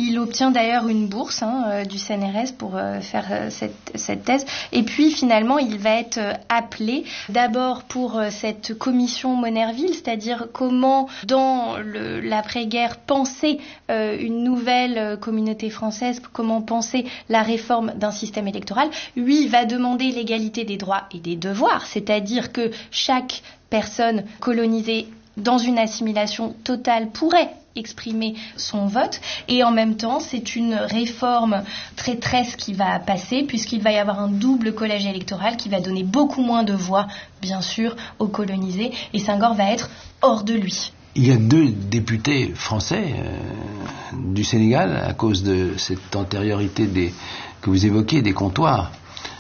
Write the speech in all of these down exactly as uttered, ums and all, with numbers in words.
Il obtient d'ailleurs une bourse hein, du C N R S pour euh, faire euh, cette, cette thèse. Et puis finalement, il va être euh, appelé d'abord pour euh, cette commission Monnerville, c'est-à-dire comment, dans le, l'après-guerre, penser euh, une nouvelle euh, communauté française, comment penser la réforme d'un système électoral. Lui, il va demander l'égalité des droits et des devoirs, c'est-à-dire que chaque personne colonisée dans une assimilation totale pourrait exprimer son vote, et en même temps c'est une réforme traîtresse qui va passer, puisqu'il va y avoir un double collège électoral qui va donner beaucoup moins de voix bien sûr aux colonisés, et Senghor va être hors de lui. Il y a deux députés français euh, du Sénégal à cause de cette antériorité des, que vous évoquez, des comptoirs,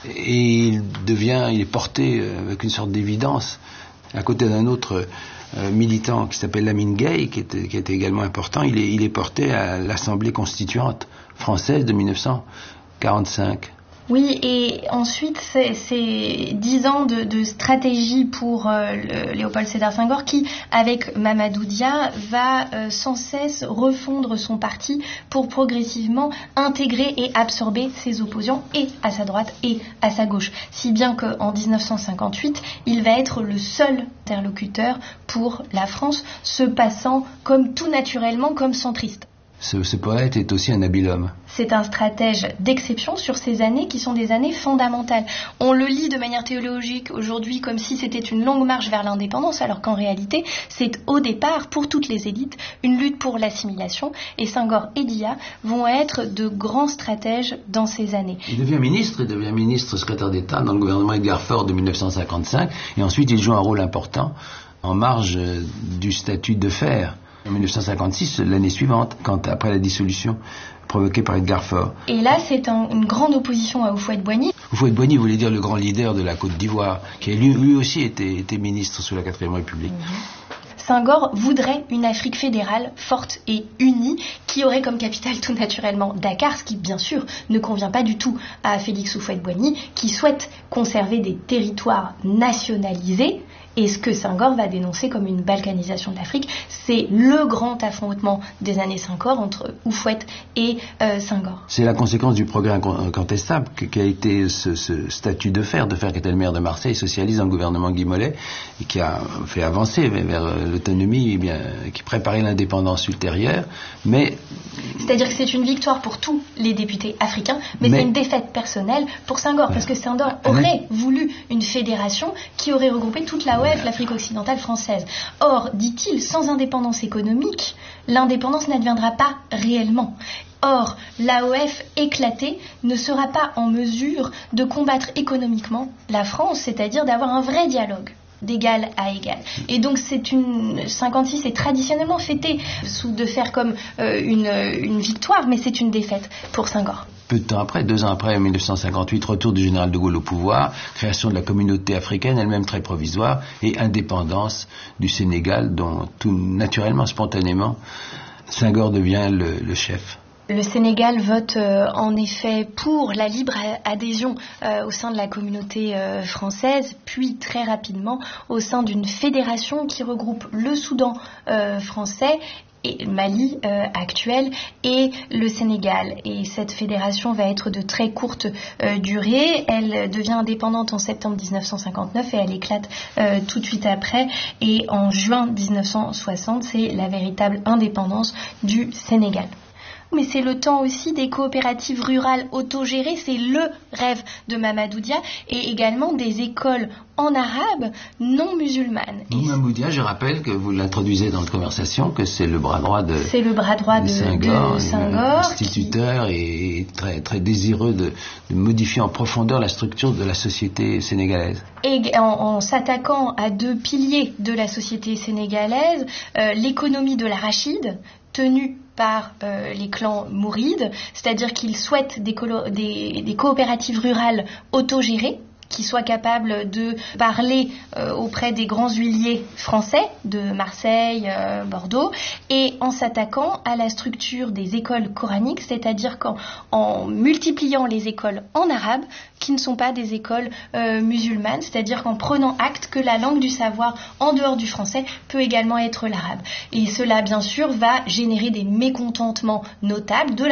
et il devient, il est porté euh, avec une sorte d'évidence à côté d'un autre Euh, militant qui s'appelle Lamine Gueye, qui était, qui était également important. Il est, il est porté à l'Assemblée constituante française de dix-neuf cent quarante-cinq. Oui, et ensuite, c'est, c'est dix ans de, de stratégie pour euh, le, Léopold Sédar Senghor qui, avec Mamadou Dia, va euh, sans cesse refondre son parti pour progressivement intégrer et absorber ses opposants et à sa droite et à sa gauche. Si bien qu'en dix-neuf cent cinquante-huit, il va être le seul interlocuteur pour la France, se passant comme tout naturellement comme centriste. Ce, ce poète est aussi un habile homme. C'est un stratège d'exception sur ces années qui sont des années fondamentales. On le lit de manière théologique aujourd'hui comme si c'était une longue marche vers l'indépendance, alors qu'en réalité, c'est au départ, pour toutes les élites, une lutte pour l'assimilation. Et Senghor et Dia vont être de grands stratèges dans ces années. Il devient ministre, il devient ministre secrétaire d'État dans le gouvernement Edgar Faure de dix-neuf cent cinquante-cinq, et ensuite il joue un rôle important en marge du statut de fer. En dix-neuf cent cinquante-six, l'année suivante, quand après la dissolution provoquée par Edgar Faure. Et là, c'est un, une grande opposition à Houphouët-Boigny. Houphouët-Boigny voulait dire le grand leader de la Côte d'Ivoire, qui a lui, lui aussi été, été ministre sous la quatrième République. Mmh. Senghor voudrait une Afrique fédérale forte et unie, qui aurait comme capitale tout naturellement Dakar, ce qui bien sûr ne convient pas du tout à Félix Houphouët-Boigny, qui souhaite conserver des territoires nationalisés. Et ce que Senghor va dénoncer comme une balkanisation de l'Afrique, c'est le grand affrontement des années Senghor entre Houphouët et euh, Senghor. C'est la conséquence du progrès incontestable qu'a été ce, ce statut de fer, de fer qui était le maire de Marseille, socialiste dans le gouvernement Guy Mollet, et qui a fait avancer vers l'autonomie, et bien, qui préparait l'indépendance ultérieure. Mais c'est-à-dire que c'est une victoire pour tous les députés africains, mais, mais c'est une défaite personnelle pour Senghor, ouais. Parce que Senghor aurait voulu une fédération qui aurait regroupé toute la O F, l'Afrique occidentale française. Or, dit-il, sans indépendance économique, l'indépendance n'adviendra pas réellement. Or, l'A O F éclatée ne sera pas en mesure de combattre économiquement la France, c'est-à-dire d'avoir un vrai dialogue d'égal à égal. Et donc c'est une cinquante-six est traditionnellement fêtée sous de faire comme euh, une, une victoire, mais c'est une défaite pour Senghor. Peu de temps après, deux ans après, en dix-neuf cent cinquante-huit, retour du général de Gaulle au pouvoir, création de la communauté africaine, elle-même très provisoire, et indépendance du Sénégal, dont tout naturellement, spontanément, Senghor devient le, le chef. Le Sénégal vote euh, en effet pour la libre adhésion euh, au sein de la communauté euh, française, puis très rapidement au sein d'une fédération qui regroupe le Soudan euh, français et Mali euh, actuel et le Sénégal. Et cette fédération va être de très courte euh, durée. Elle devient indépendante en septembre dix-neuf cent cinquante-neuf et elle éclate euh, tout de suite après. Et en juin dix-neuf cent soixante, c'est la véritable indépendance du Sénégal. Mais c'est le temps aussi des coopératives rurales autogérées, c'est le rêve de Mamadou Dia, et également des écoles en arabe non musulmanes. Mamadou Dia, je rappelle que vous l'introduisez dans la conversation, que c'est le bras droit de, c'est le bras droit de, de Senghor, de Senghor instituteur qui... et très, très désireux de, de modifier en profondeur la structure de la société sénégalaise. Et en, en s'attaquant à deux piliers de la société sénégalaise, euh, l'économie de l'arachide, tenue par euh, les clans mourides, c'est-à-dire qu'ils souhaitent des, colo- des, des coopératives rurales autogérées, qui soient capables de parler euh, auprès des grands huiliers français de Marseille, euh, Bordeaux, et en s'attaquant à la structure des écoles coraniques, c'est-à-dire qu'en en multipliant les écoles en arabe, qui ne sont pas des écoles euh, musulmanes, c'est-à-dire qu'en prenant acte que la langue du savoir en dehors du français peut également être l'arabe. Et cela, bien sûr, va générer des mécontentements notables de la